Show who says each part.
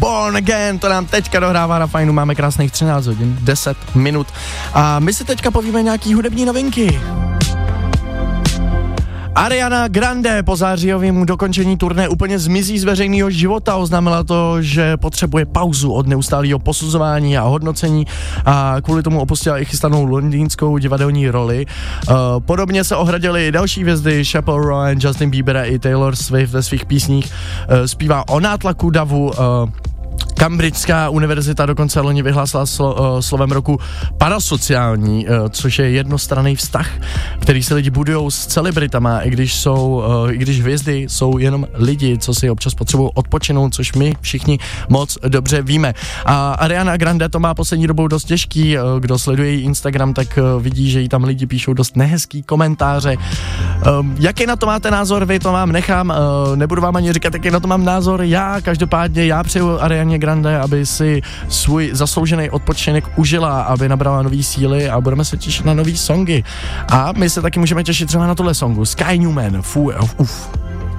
Speaker 1: Born Again, to nám teďka dohrává na Fajnu, máme krásných 13 hodin, 10 minut a my si teďka povíme nějaký hudební novinky. Ariana Grande po zářijovém dokončení turné úplně zmizí z veřejného života, oznámila to, že potřebuje pauzu od neustálého posuzování a hodnocení a kvůli tomu opustila i chystanou londýnskou divadelní roli. Podobně se ohradili další hvězdy, Chappell Roan, Justin Bieber a i Taylor Swift ve svých písních. Zpívá o nátlaku davu. Cambridgeská univerzita dokonce loni vyhlásila slovem roku parasociální, což je jednostranný vztah, který se lidi budujou s celebritama, i když hvězdy jsou jenom lidi, co si občas potřebují odpočinout, což my všichni moc dobře víme. A Ariana Grande to má poslední dobou dost těžký, kdo sleduje její Instagram, tak vidí, že jí tam lidi píšou dost nehezký komentáře. Jaký na to máte názor vy, to vám nechám, nebudu vám ani říkat, jaký na to mám názor já, každopádně já přeju Arianě Grande, aby si svůj zasloužený odpočinek užila, aby nabrala nový síly a budeme se těšit na nový songy. A my se taky můžeme těšit třeba na tohle songu Sky Newman, Fool of Uf.